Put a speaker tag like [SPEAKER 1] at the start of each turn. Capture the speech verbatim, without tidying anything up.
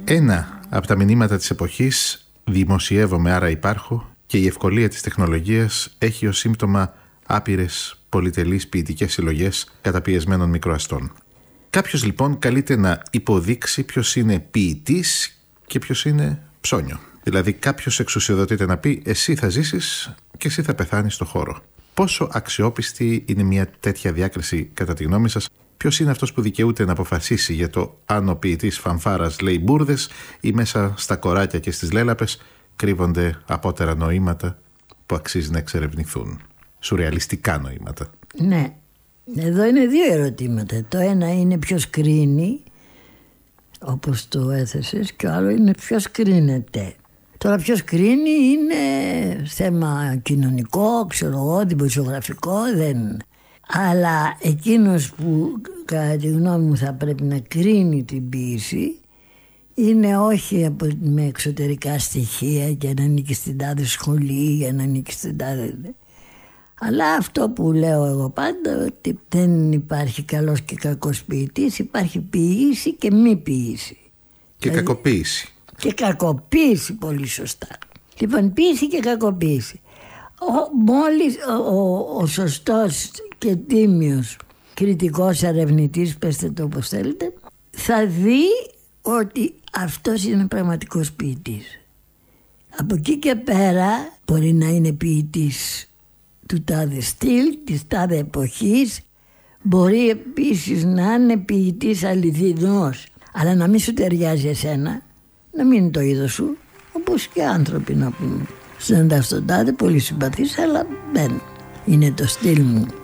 [SPEAKER 1] Ένα από τα μηνύματα της εποχής, δημοσιεύομαι άρα υπάρχω, και η ευκολία της τεχνολογίας έχει ως σύμπτωμα άπειρες πολυτελείς ποιητικές συλλογές καταπιεσμένων μικροαστών. Κάποιος λοιπόν καλείται να υποδείξει ποιος είναι ποιητής και ποιος είναι ψώνιο. Δηλαδή κάποιος εξουσιοδοτείται να πει εσύ θα ζήσεις και εσύ θα πεθάνεις στο χώρο. Πόσο αξιόπιστη είναι μια τέτοια διάκριση κατά τη γνώμη σας? Ποιος είναι αυτός που δικαιούται να αποφασίσει για το αν ο ποιητής φανφάρας λέει μπουρδες ή μέσα στα κοράκια και στις λέλαπες κρύβονται απότερα νοήματα που αξίζει να εξερευνηθούν? Σουρεαλιστικά νοήματα.
[SPEAKER 2] Ναι. Εδώ είναι δύο ερωτήματα. Το ένα είναι ποιος κρίνει, όπως το έθεσες, και το άλλο είναι ποιος κρίνεται. Τώρα ποιος κρίνει είναι θέμα κοινωνικό, ξέρω εγώ, δημοσιογραφικό, δεν. Αλλά εκείνος που κατά τη γνώμη μου θα πρέπει να κρίνει την ποίηση είναι όχι από, με εξωτερικά στοιχεία για να ανήκει στην τάδε σχολή, για να ανήκει στην τάδε... Αλλά αυτό που λέω εγώ πάντα, ότι δεν υπάρχει καλός και κακός ποιητής, υπάρχει ποιήση και μη ποιήση.
[SPEAKER 1] Και δηλαδή, κακοποίηση.
[SPEAKER 2] Και κακοποίηση, πολύ σωστά. Λοιπόν, ποιήση και κακοποίηση. Ο, μόλις ο, ο, ο σωστός και τίμιος κριτικός ερευνητής, πέστε το όπως θέλετε, θα δει ότι αυτός είναι πραγματικός ποιητής. Από εκεί και πέρα μπορεί να είναι ποιητής του τάδε στυλ, της τάδε εποχής, μπορεί επίσης να είναι ποιητής αληθινός, αλλά να μην σου ταιριάζει εσένα, να μην είναι το είδος σου, όπως και άνθρωποι να πούμε. Συναντάς τον τάδε, πολύ συμπαθής, αλλά δεν είναι το στυλ μου.